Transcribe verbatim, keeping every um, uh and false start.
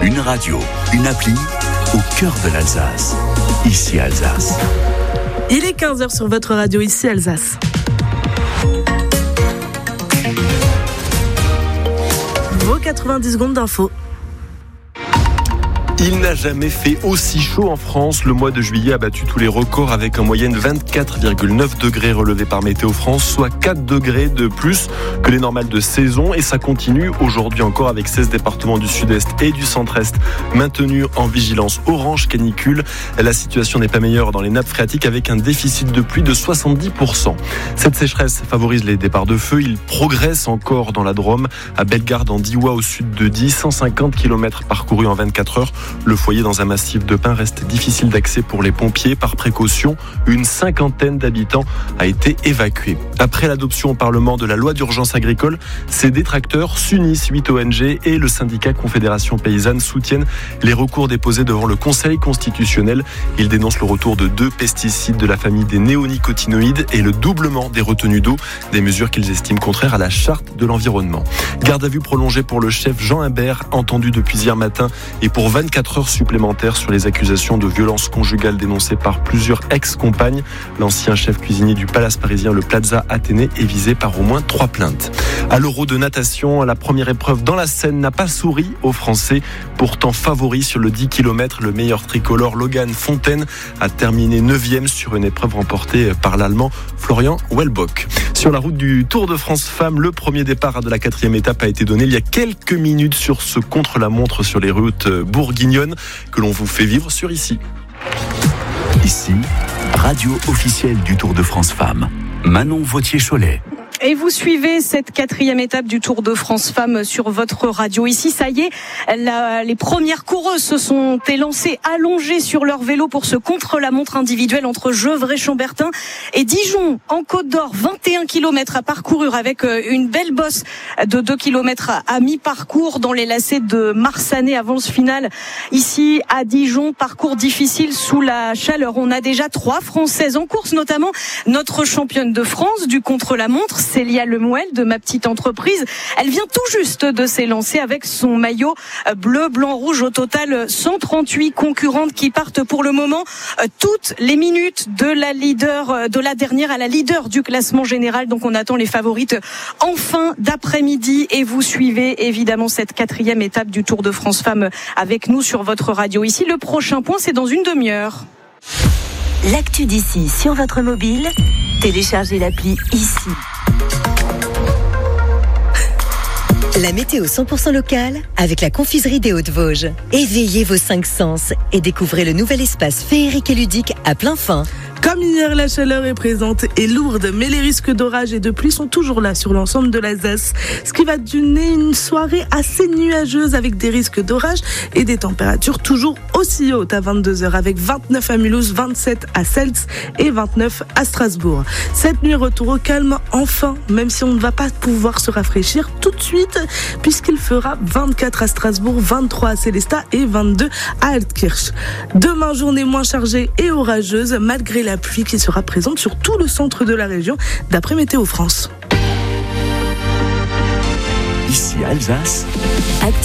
Une radio, une appli au cœur de l'Alsace. Ici Alsace. Il est quinze heures sur votre radio, ici Alsace. Vos quatre-vingt-dix secondes d'infos. Il n'a jamais fait aussi chaud en France. Le mois de juillet a battu tous les records avec en moyenne vingt-quatre virgule neuf degrés relevés par Météo France, soit quatre degrés de plus que les normales de saison. Et ça continue aujourd'hui encore avec seize départements du sud-est et du centre-est maintenus en vigilance orange canicule. La situation n'est pas meilleure dans les nappes phréatiques avec un déficit de pluie de soixante-dix pour cent. Cette sécheresse favorise les départs de feu. Il progresse encore dans la Drôme, à Bellegarde en Diois au sud de Die, cent cinquante kilomètres parcourus en vingt-quatre heures. Le foyer dans un massif de pins reste difficile d'accès pour les pompiers. Par précaution, une cinquantaine d'habitants a été évacuée. Après l'adoption au Parlement de la loi d'urgence agricole, ses détracteurs s'unissent. Huit O N G et le syndicat Confédération Paysanne soutiennent les recours déposés devant le Conseil constitutionnel. Ils dénoncent le retour de deux pesticides de la famille des néonicotinoïdes et le doublement des retenues d'eau, des mesures qu'ils estiment contraires à la charte de l'environnement. Garde à vue prolongée pour le chef Jean Imbert, entendu depuis hier matin et pour vingt-quatre heures supplémentaires sur les accusations de violence conjugale dénoncées par plusieurs ex-compagnes. L'ancien chef cuisinier du Palace parisien, le Plaza Athénée, est visé par au moins trois plaintes. À l'Euro de natation, la première épreuve dans la Seine n'a pas souri aux Français. Pourtant favori sur le dix kilomètres, le meilleur tricolore Logan Fontaine a terminé neuvième sur une épreuve remportée par l'Allemand Florian Wellbock. Sur la route du Tour de France Femmes, le premier départ de la quatrième étape a été donné il y a quelques minutes sur ce contre-la-montre sur les routes bourguignonnes que l'on vous fait vivre sur Ici. Ici, radio officielle du Tour de France Femmes. Manon Vautier-Cholet. Et vous suivez cette quatrième étape du Tour de France Femmes sur votre radio. Ici, ça y est, la, les premières coureuses se sont élancées allongées sur leur vélo pour ce contre-la-montre individuel entre Gevrey-Chambertin et Dijon, en Côte d'Or. vingt et un kilomètres à parcourir avec une belle bosse de deux kilomètres à mi-parcours dans les lacets de Marsanais, avance finale. Ici, à Dijon, parcours difficile sous la chaleur. On a déjà trois Françaises en course, notamment notre championne de France du contre-la-montre, Célia Lemuel de Ma Petite Entreprise. Elle vient tout juste de s'élancer avec son maillot bleu, blanc, rouge. Au total, cent trente-huit concurrentes qui partent pour le moment toutes les minutes de la leader, de la dernière à la leader du classement général. Donc on attend les favorites en fin d'après-midi et vous suivez évidemment cette quatrième étape du Tour de France Femmes avec nous sur votre radio. Ici, le prochain point, c'est dans une demi-heure. L'actu d'ici sur votre mobile, téléchargez l'appli Ici. La météo cent pour cent locale avec la confiserie des Hauts-de-Vosges. Éveillez vos cinq sens et découvrez le nouvel espace féerique et ludique à plein fin. Comme hier, la chaleur est présente et lourde, mais les risques d'orage et de pluie sont toujours là sur l'ensemble de l'Alsace. Ce qui va donner une soirée assez nuageuse avec des risques d'orage et des températures toujours aussi hautes à vingt-deux heures avec vingt-neuf à Mulhouse, vingt-sept à Seltz et vingt-neuf à Strasbourg. Cette nuit, retour au calme enfin, même si on ne va pas pouvoir se rafraîchir tout de suite puisqu'il fera vingt-quatre à Strasbourg, vingt-trois à Sélestat et vingt-deux à Altkirch. Demain, journée moins chargée et orageuse malgré la La pluie qui sera présente sur tout le centre de la région, d'après Météo France. Ici Alsace.